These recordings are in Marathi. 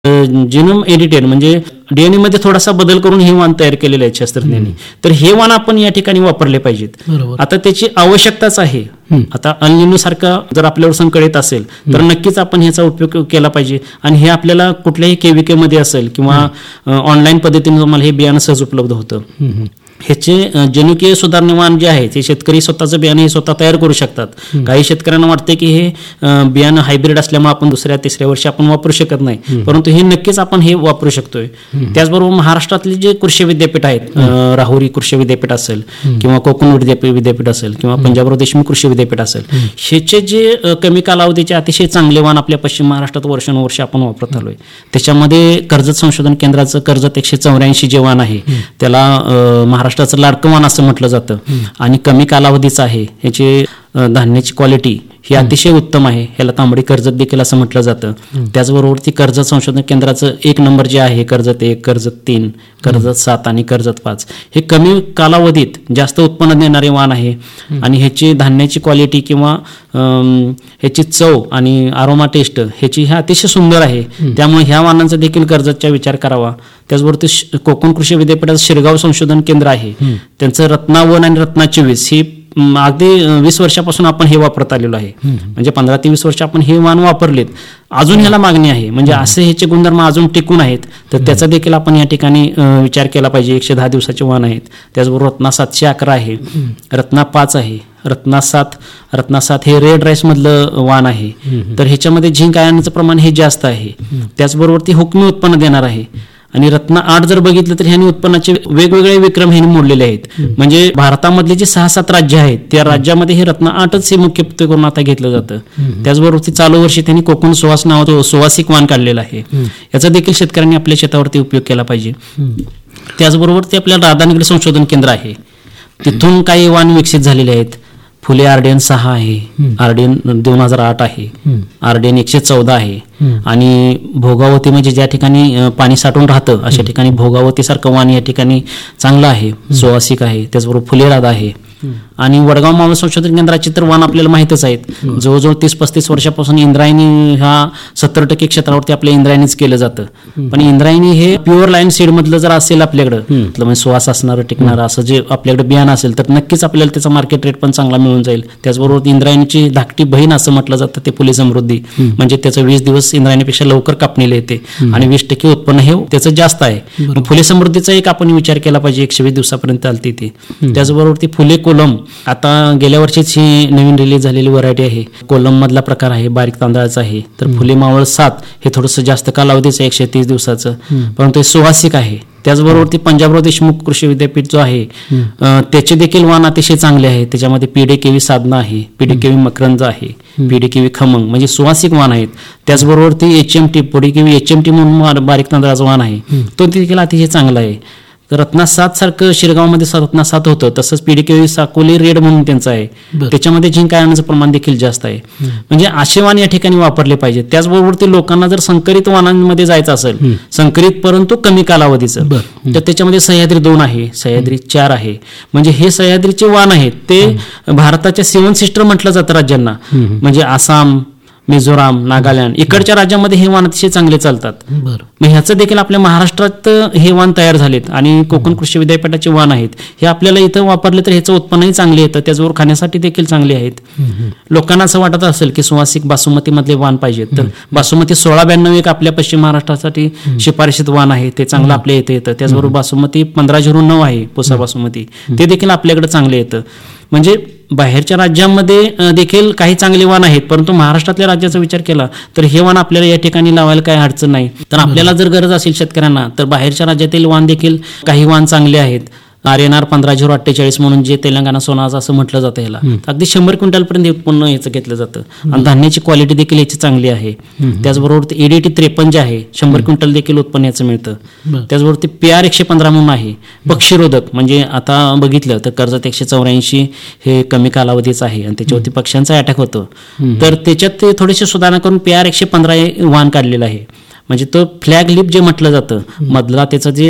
जिनोम एडिटेड म्हणजे डीएनए मध्ये थोडासा बदल करून हे वाण तयार केलेले आहेत शास्त्रज्ञांनी. तर हे वाण आपण या ठिकाणी वापरले पाहिजेत. आता त्याची आवश्यकताच आहे. आता अल सारखा जर आपल्यावर संकट येत असेल तर नक्कीच आपण ह्याचा उपयोग केला पाहिजे. आणि हे आपल्याला कुठल्याही केविके मध्ये असेल किंवा ऑनलाईन पद्धतीने तुम्हाला हे बियाणं सहज उपलब्ध होतं. ह्याचे जनुकीय सुधारणे वाण जे आहे ते शेतकरी स्वतःचं बियाणं हे स्वतः तयार करू शकतात. काही शेतकऱ्यांना वाटते की हे बियाणं हायब्रिड असल्यामुळे आपण दुसऱ्या तिसऱ्या वर्षी आपण वापरू शकत नाही, परंतु हे नक्कीच आपण हे वापरू शकतोय. त्याचबरोबर महाराष्ट्रातले जे कृषी विद्यापीठ आहेत, राहुरी कृषी विद्यापीठ असेल किंवा कोकण विद्यापीठ असेल किंवा पंजाबराव देशमुख कृषी विद्यापीठ असेल, ह्याचे जे कमी कालावधीचे अतिशय चांगले वाण आपल्या पश्चिम महाराष्ट्रात वर्षानुवर्ष आपण वापरत आलोय. त्याच्यामध्ये कर्जत संशोधन केंद्राचं कर्जत 184 जे वाण आहे त्याला महाराष्ट्राचं लाडकं वाण असं म्हटलं जातं आणि कमी कालावधीचं आहे. याची धान्याची क्वालिटी ही अतिशय उत्तम आहे. ह्याला तांबडी कर्जत देखील असं म्हटलं जातं. त्याचबरोबर ती कर्जत संशोधन केंद्राचं 1 नंबर जे आहे कर्जत 1, कर्जत 3, कर्जत 7 आणि कर्जत 5 हे कमी कालावधीत जास्त उत्पन्न देणारे वाण आहे. आणि ह्याची धान्याची क्वालिटी किंवा ह्याची चव आणि आरोमा टेस्ट ह्याची ह्या अतिशय सुंदर आहे. त्यामुळे ह्या वाणांचा देखील कर्जतचा विचार करावा. त्याचबरोबर ते कोकण कृषी विद्यापीठाचं शिरगाव संशोधन केंद्र आहे, त्यांचं रत्ना 1 आणि रत्ना 24 ही अगदी 20 वर्षापासून आपण हे वापरत आलेलो आहे. म्हणजे 15 ते 20 वर्ष आपण हे वाण वापरलेत. अजून ह्याला मागणी आहे, म्हणजे असे ह्याचे गुणधर्म अजून टिकून आहेत. तर त्याचा देखील आपण या ठिकाणी विचार केला पाहिजे. 110 दिवसाचे वाण आहेत. त्याचबरोबर रत्ना 711 आहे, रत्ना 5 आहे, रत्ना 7 हे रेड राईस मधलं वाण आहे. तर ह्याच्यामध्ये झिंक आयर्नचं प्रमाण हे जास्त आहे. त्याचबरोबर ती हुकमी उत्पन्न देणार आहे. आणि रत्ना 8 जर बघितलं तर ह्याने उत्पन्नाचे वेगवेगळे विक्रम ह्याने मोडलेले आहेत. म्हणजे भारतामधले जे 6-7 राज्य आहेत त्या राज्यामध्ये हे रत्ना 8च हे मुख्य करून आता घेतलं जातं. त्याचबरोबर ती चालू वर्षी त्यांनी कोकण सुवास नावाचं सुवासिक वाण काढलेलं आहे. याचा देखील शेतकऱ्यांनी आपल्या शेतावरती उपयोग केला पाहिजे. त्याचबरोबर ते आपल्याला राधानगरी संशोधन केंद्र आहे, तिथून काही वाण विकसित झालेले आहेत. फुले आरडीएन 6 आहे, आरडीएन 2008 आहे, आरडीएन 114 आहे. आणि भोगावती म्हणजे ज्या ठिकाणी पाणी साठून राहतं अशा ठिकाणी भोगावती सारखं वाण या ठिकाणी चांगलं आहे, सुवासिक आहे. त्याचबरोबर फुले राधा आहे. आणि वडगाव मावळ संशोधन केंद्राचे तर वाण आपल्याला माहितच आहेत. जवळजवळ 30-35 वर्षापासून इंद्रायणी ह्या 70% क्षेत्रावरती आपल्या इंद्रायणीच केलं जातं. पण इंद्रायणी हे प्युअर लाईन सीड मधलं जर असेल आपल्याकडं म्हणजे सुवास असणारं टिकणारं असं जे आपल्याकडे बियाणं असेल तर नक्कीच आपल्याला त्याचा मार्केट रेट पण चांगला मिळून जाईल. त्याचबरोबर इंद्रायणीची धाकटी बहीण असं म्हटलं जातं ते फुले समृद्धी, म्हणजे त्याचं 20 दिवस इंद्रायणीपेक्षा लवकर कापणीला येते आणि 20% उत्पन्न हे त्याचं जास्त आहे. फुले समृद्धीचा एक आपण विचार केला पाहिजे, 120 दिवसापर्यंत चालते ती. त्याचबरोबर ती फुले कोलम आता गेल्या वर्षीच ही नवीन रिलीज झालेली व्हरायटी आहे. कोलम मधला प्रकार आहे, बारीक तांदळाचा आहे. तर फुले मावळ 7 हे थोडंसं जास्त कालावधीचं 130 दिवसाचं, परंतु हे सुवासिक आहे. त्याचबरोबर ती पंजाबराव देशमुख कृषी विद्यापीठ जो आहे त्याचे देखील वाण अतिशय चांगले आहे. त्याच्यामध्ये पीडीकेवी साधना आहे, पीडीकेवी मकरंद आहे, पीडीकेवी खमंग म्हणजे सुवासिक वाण आहेत. त्याचबरोबर ती HMT पीडीकेवी HMT म्हणून बारीक तांदळाचं वाण आहे, तो देखील अतिशय चांगला आहे. रत्ना 7 सारखं शिरगावमध्ये रत्ना 7 होतं, तसंच पीडीकेवी साकोली रेड म्हणून त्यांचं आहे. त्याच्यामध्ये झिंक आयर्नचं प्रमाण देखील जास्त आहे. म्हणजे असे वाण या ठिकाणी वापरले पाहिजे. त्याचबरोबर ते लोकांना जर संकरित वाणांमध्ये जायचं असेल, संकरित परंतु कमी कालावधीचं, तर त्याच्यामध्ये सह्याद्री 2 आहे, सह्याद्री 4 आहे. म्हणजे हे सह्याद्रीचे वाण आहेत ते भारताच्या 7 सिस्टर म्हटलं जातं राज्यांना, म्हणजे आसाम, मिझोराम, नागालँड इकडच्या राज्यामध्ये हे वाण अतिशय चांगले चालतात. मग ह्याचं देखील आपल्या महाराष्ट्रात हे वाण तयार झालेत आणि कोकण कृषी विद्यापीठाचे वाण आहेत. हे आपल्याला इथं वापरले तर ह्याचं उत्पन्नही चांगले येतं, त्याचबरोबर खाण्यासाठी देखील चांगले आहेत. लोकांना असं वाटत असेल की सुवासिक बासुमती मधले वाण पाहिजेत, तर बासुमती 1692 एक आपल्या पश्चिम महाराष्ट्रासाठी शिफारशीत वाण आहे, ते चांगलं आपल्या इथे येतं. त्याचबरोबर बासुमती 1509 आहे पुसा बासुमती, ते देखील आपल्याकडे चांगले येतं. म्हणजे बाहेरच्या राज्यांमध्ये देखील काही चांगले वाण आहेत, परंतु महाराष्ट्रातल्या राज्याचा विचार केला तर हे वाण आपल्याला या ठिकाणी लावायला काही अडचण नाही. तर आपल्याला जर गरज असेल शेतकऱ्यांना तर बाहेरच्या राज्यातील वाण देखील काही वाण चांगले आहेत. RNR 15048 म्हणून जे तेलंगणा सोनाज असं म्हटलं जातं, ह्याला अगदी 100 क्विंटलपर्यंत उत्पन्न याचं घेतलं जातं आणि धान्याची क्वालिटी देखील याची चांगली आहे. त्याचबरोबर EDT 53 जे आहे 100 क्विंटल देखील उत्पन्न याचं मिळतं. त्याचबरोबर ते PR 115 म्हणून आहे पक्षीरोधक, म्हणजे आता बघितलं तर कर्जत 184 हे कमी कालावधीचं आहे आणि त्याच्यावरती पक्ष्यांचा अटॅक होतो. तर त्याच्यात ते थोडेसे सुधारणा करून PR 115 वाण काढलेलं आहे. म्हणजे तो फ्लॅग लिप जे म्हटलं जातं मधला त्याचं जे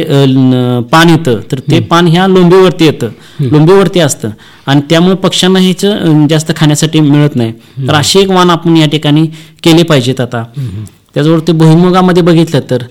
पान येतं तर ते पान ह्या लोंबीवरती येतं, लोंबीवरती असतं आणि त्यामुळे पक्ष्यांना ह्याचं जास्त खाण्यासाठी मिळत नाही. तर अशी एक वाण आपण या ठिकाणी केले पाहिजेत. आता त्याचबरोबर ते भुईमुगामध्ये बघितलं तर